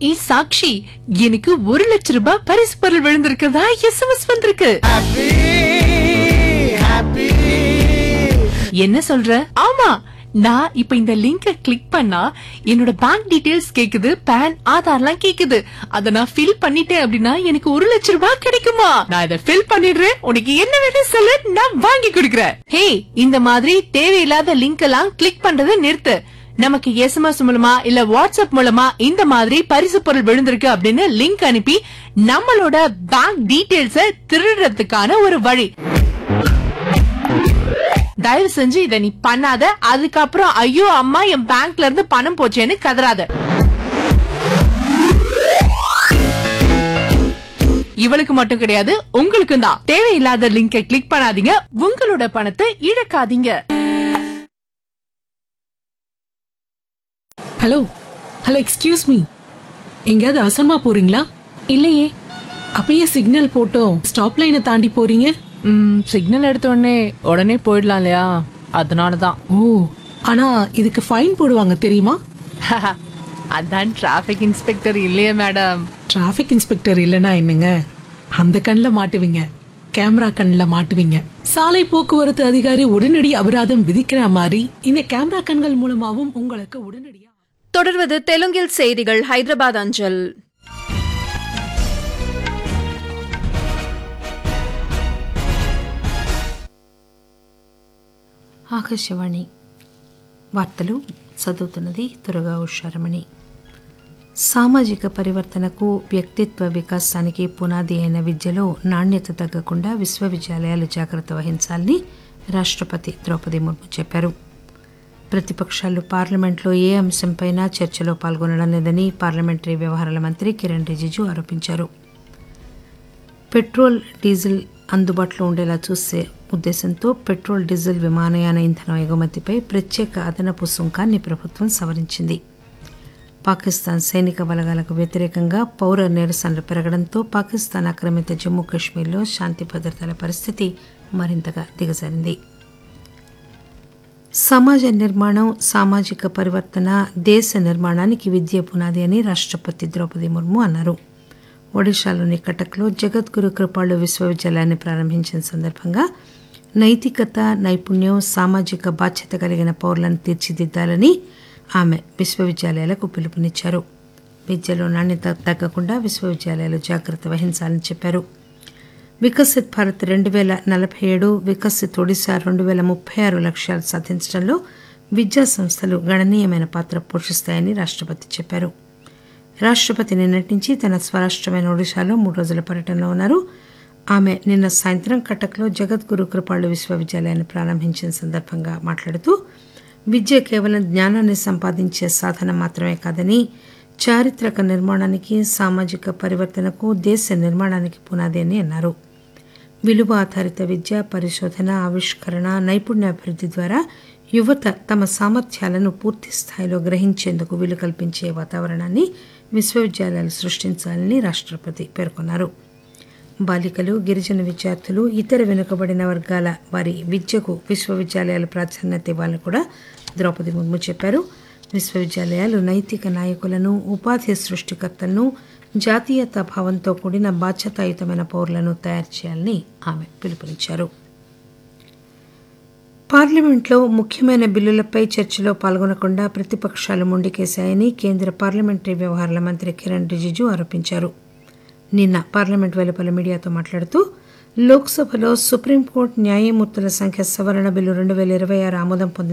சாக்ஷி, எனக்கு 1,00,000 ரூபாய் பரிசு பொருள் விழுந்திருக்கிறதா எஸ்எம்எஸ் வந்திருக்கு. என்ன சொல்ற? ஆமா, நான் இப்ப இந்த லிங்க கிளிக் பண்ணா என்னோட பேங்க் டீடைல்ஸ் கேக்குது, பான், ஆதார்லாம் கேக்குது. அத நான் ஃபில் பண்ணிட்டேன் அப்படின்னா எனக்கு 1,00,000 ரூபாய் கிடைக்குமா? நான் இத ஃபில் பண்ணிடுறேன், உனக்கு என்ன வேணும் சொல்லு, நான் வாங்கி கொடுக்கறேன். ஹே, இந்த மாதிரி தேவையில்லாத லிங்க் எல்லாம் கிளிக் பண்றதை நிறுத்து. நமக்கு எஸ்எம்எஸ் மூலமா இல்ல வாட்ஸ்அப் மூலமா இந்த மாதிரி பரிசு பொருள் விழுந்திருக்கு அப்படின்னு லிங்க் அனுப்பி நம்மளோட பேங்க் டீடைல்ஸ திருடுறதுக்கான ஒரு வழி. தயவு செஞ்சு இத நீ பண்ணாத. அதுக்கப்புறம் ஐயோ அம்மா என் பேங்க்ல இருந்து பணம் போச்சேன்னு கதறாத. இவளுக்கு மட்டும் கிடையாது, உங்களுக்கும் தான். தேவையில்லாத லிங்கை கிளிக் பண்ணாதீங்க, உங்களோட பணத்தை இழக்காதீங்க. ஹலோ ஹலோ, எக்ஸ்கியூஸ் மீ, எங்கயாவது அவசரமா போறீங்களா? இல்லையே. அப்பயே சிக்னல் போட்டோம் ஸ்டாப் லைனை தாண்டி போறீங்க. சிக்னல் எடுத்த உடனே போயிடலாம் இல்லையா, அதனாலதான். ஓ, ஆனா இதுக்கு ஃபைன் போடுவாங்க தெரியுமா? அதான் டிராபிக் இன்ஸ்பெக்டர் இல்லையே மேடம். டிராபிக் இன்ஸ்பெக்டர் இல்லனா என்னங்க, அந்த கண்ணுல மாட்டுவீங்க, கேமரா கண்ணுல மாட்டுவீங்க. சாலை போக்குவரத்து அதிகாரி உடனடி அபராதம் விதிக்கிற மாதிரி இந்த கேமரா கண்கள் மூலமாவும் உங்களுக்கு உடனடியா. தொடர்வது தெலுங்கில் செய்திகள். ஹைதராபாத் அஞ்சல். ఆకాశవాణి వార్తలు చదువుతున్నది దుర్గా ఉషారమణి. సామాజిక పరివర్తనకు వ్యక్తిత్వ వికాసానికి పునాది అయిన విద్యలో నాణ్యత తగ్గకుండా విశ్వవిద్యాలయాలు జాగ్రత్త వహించాలని రాష్ట్రపతి ద్రౌపది ముర్ము చెప్పారు. ప్రతిపక్షాలు పార్లమెంట్లో ఏ అంశంపైనా చర్చలో పాల్గొనడం లేదని పార్లమెంటరీ వ్యవహారాల మంత్రి కిరణ్ రిజిజు ఆరోపించారు. పెట్రోల్, డీజిల్ అందుబాటులో ఉండేలా చూసే ఉద్దేశంతో పెట్రోల్, డీజిల్, విమానయాన ఇంధనం ఎగుమతిపై ప్రత్యేక అదనపు సుంకాన్ని ప్రభుత్వం సవరించింది. పాకిస్తాన్ సైనిక బలగాలకు వ్యతిరేకంగా పౌర నిరసనలు పెరగడంతో పాకిస్తాన్ ఆక్రమిత జమ్మూ కాశ్మీర్లో శాంతి భద్రతల పరిస్థితి మరింతగా దిగజారింది. సమాజ నిర్మాణం, సామాజిక పరివర్తన, దేశ నిర్మాణానికి విద్య పునాది అని రాష్ట్రపతి ద్రౌపది ముర్ము అన్నారు. ఒడిశాలోని కటక్లో జగద్గురు కృపాళు విశ్వవిద్యాలయాన్ని ప్రారంభించిన సందర్భంగా నైతికత, నైపుణ్యం, సామాజిక బాధ్యత కలిగిన పౌరులను తీర్చిదిద్దాలని ఆమె విశ్వవిద్యాలయాలకు పిలుపునిచ్చారు. విద్యలో నాణ్యత తగ్గకుండా విశ్వవిద్యాలయాలు జాగ్రత్త వహించాలని చెప్పారు. వికసిత్ భారత్ 2047, వికసిత్ ఒడిశా 2036 లక్ష్యాలు సాధించడంలో విద్యా సంస్థలు గణనీయమైన పాత్ర పోషిస్తాయని రాష్ట్రపతి చెప్పారు. రాష్ట్రపతి నిన్నటి నుంచి తన స్వరాష్ట్రమైన ఒడిశాలో 3 రోజుల పర్యటనలో ఉన్నారు. ఆమె నిన్న సాయంత్రం కటక్లో జగద్గురు కృపాళు విశ్వవిద్యాలయాన్ని ప్రారంభించిన సందర్భంగా మాట్లాడుతూ విద్య కేవలం జ్ఞానాన్ని సంపాదించే సాధనం మాత్రమే కాదని, చారిత్రక నిర్మాణానికి, సామాజిక పరివర్తనకు, దేశ నిర్మాణానికి పునాది అని అన్నారు. విలువ ఆధారిత విద్య, పరిశోధన, ఆవిష్కరణ, నైపుణ్యాభివృద్ధి ద్వారా యువత తమ సామర్థ్యాలను పూర్తి స్థాయిలో గ్రహించేందుకు వీలు కల్పించే వాతావరణాన్ని విశ్వవిద్యాలయాలు సృష్టించాలని రాష్ట్రపతి పేర్కొన్నారు. బాలికలు, గిరిజన విద్యార్థులు, ఇతర వెనుకబడిన వర్గాల వారి విద్యకు విశ్వవిద్యాలయాలు ప్రాధాన్యత ఇవ్వాలని కూడా ద్రౌపది ముర్ము చెప్పారు. విశ్వవిద్యాలయాలు నైతిక నాయకులను, ఉపాధి సృష్టికర్తలను, జాతీయతా భావంతో కూడిన బాధ్యతాయుతమైన పౌరులను తయారు చేయాలని ఆమె పిలుపునిచ్చారు. పార్లమెంట్లో ముఖ్యమైన బిల్లులపై చర్చలో పాల్గొనకుండా ప్రతిపక్షాలు మొండికేశాయని కేంద్ర పార్లమెంటరీ వ్యవహారాల మంత్రి కిరణ్ రిజిజు ఆరోపించారు. నిన్న పార్లమెంట్ వెలుపల మీడియాతో మాట్లాడుతూ లోక్సభలో సుప్రీంకోర్టు న్యాయమూర్తుల సంఖ్య సవరణ బిల్లు 2026 ఆమోదం పొందిన